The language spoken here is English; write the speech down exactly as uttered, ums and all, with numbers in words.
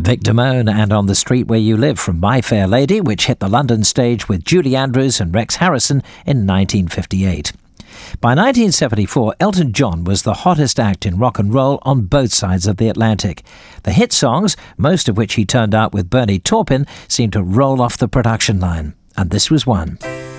Vic Damone and On the Street Where You Live from My Fair Lady, which hit the London stage with Julie Andrews and Rex Harrison in nineteen fifty-eight. By nineteen seventy-four, Elton John was the hottest act in rock and roll on both sides of the Atlantic. The hit songs, most of which he turned out with Bernie Taupin, seemed to roll off the production line. And this was one.